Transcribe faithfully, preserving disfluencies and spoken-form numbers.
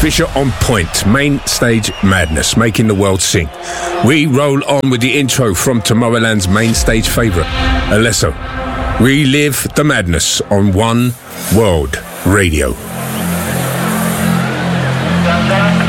Fisher on point, main stage madness, making the world sing. We roll on with the intro from Tomorrowland's main stage favourite, Alesso. Relive the madness on One World Radio.